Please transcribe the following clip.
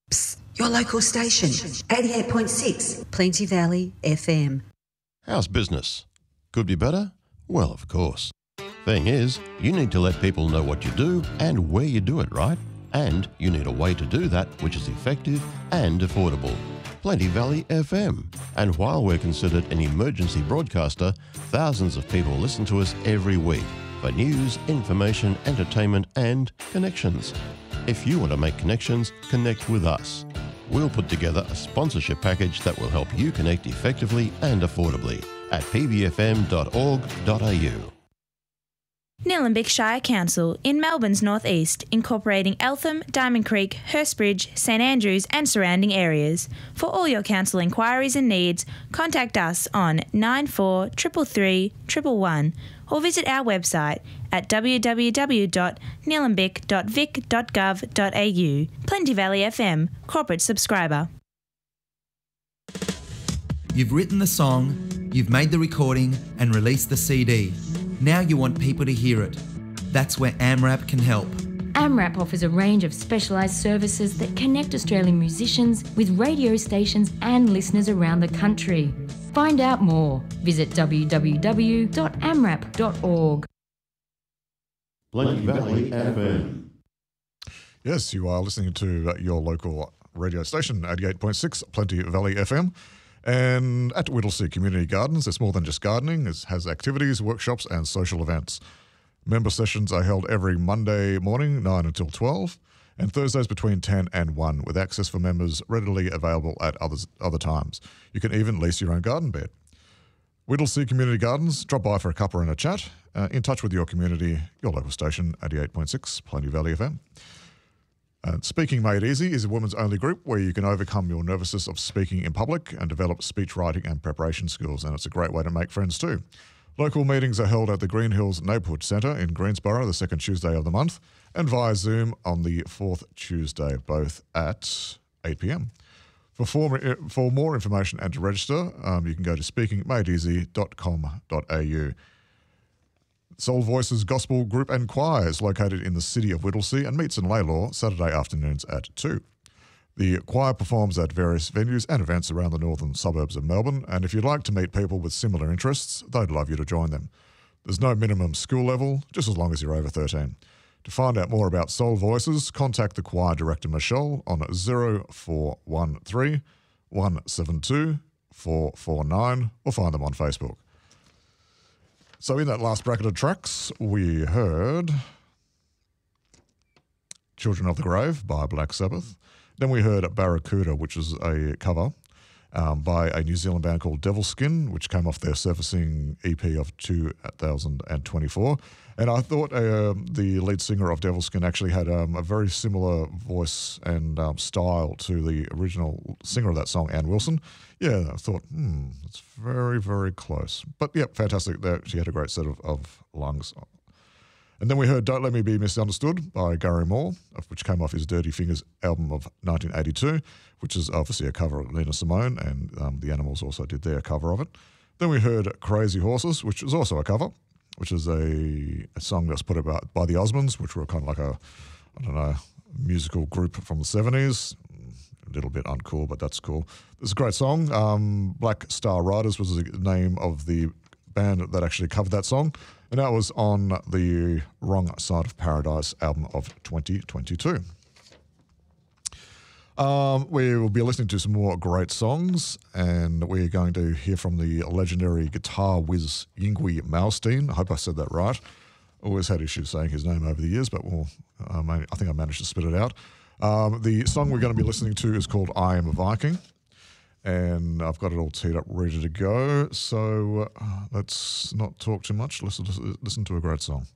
Your local station, 88.6 Plenty Valley FM. How's business? Could be better? Well, of course. Thing is, you need to let people know what you do and where you do it, right? And you need a way to do that which is effective and affordable. Plenty Valley FM. And while we're considered an emergency broadcaster, thousands of people listen to us every week for news, information, entertainment and connections. If you want to make connections, connect with us. We'll put together a sponsorship package that will help you connect effectively and affordably at pbfm.org.au. Nillumbik Shire Council in Melbourne's northeast, incorporating Eltham, Diamond Creek, Hurstbridge, St Andrews and surrounding areas. For all your council inquiries and needs, contact us on 9433 111 or visit our website at www.nillumbik.vic.gov.au. Plenty Valley FM, corporate subscriber. You've written the song, you've made the recording and released the CD. Now you want people to hear it. That's where AMRAP can help. AMRAP offers a range of specialised services that connect Australian musicians with radio stations and listeners around the country. Find out more. Visit www.amrap.org. Plenty Valley FM. Yes, you are listening to your local radio station, 88.6 Plenty Valley FM. And at Whittlesea Community Gardens, it's more than just gardening. It has activities, workshops and social events. Member sessions are held every Monday morning, 9 until 12, and Thursdays between 10 and 1, with access for members readily available at other times. You can even lease your own garden bed. Whittlesea Community Gardens, drop by for a cuppa and a chat. In touch with your community, your local station, 88.6 Plenty Valley FM. Speaking Made Easy is a women's only group where you can overcome your nervousness of speaking in public and develop speech writing and preparation skills, and it's a great way to make friends too. Local meetings are held at the Green Hills Neighbourhood Centre in Greensborough the second Tuesday of the month and via Zoom on the fourth Tuesday, both at 8 p.m. For more information and to register, you can go to speakingmadeeasy.com.au. Soul Voices Gospel Group and Choir is located in the city of Whittlesea and meets in Laylaw Saturday afternoons at 2. The choir performs at various venues and events around the northern suburbs of Melbourne, and if you'd like to meet people with similar interests, they'd love you to join them. There's no minimum school level, just as long as you're over 13. To find out more about Soul Voices, contact the choir director Michelle on 0413 172 449 or find them on Facebook. So in that last bracket of tracks, we heard Children of the Grave by Black Sabbath. Then we heard Barracuda, which is a cover by a New Zealand band called Devilskin, which came off their Surfacing EP of 2024. And I thought the lead singer of Devilskin actually had a very similar voice and style to the original singer of that song, Ann Wilson. Yeah, I thought, it's very, very close. But yeah, fantastic. She had a great set of lungs. And then we heard Don't Let Me Be Misunderstood by Gary Moore, which came off his Dirty Fingers album of 1982, which is obviously a cover of Nina Simone, and the Animals also did their cover of it. Then we heard Crazy Horses, which is also a cover, which is a song that's put about by the Osmonds, which were kind of like a musical group from the 70s. A little bit uncool, but that's cool. It's a great song. Black Star Riders was the name of the band that actually covered that song, and that was on the Wrong Side of Paradise album of 2022. We will be listening to some more great songs, and we're going to hear from the legendary guitar whiz Yngwie Malmsteen. I hope I said that right. Always had issues saying his name over the years, but I think I managed to spit it out. The song we're going to be listening to is called I Am a Viking, and I've got it all teed up, ready to go. So let's not talk too much. Let's listen to a great song.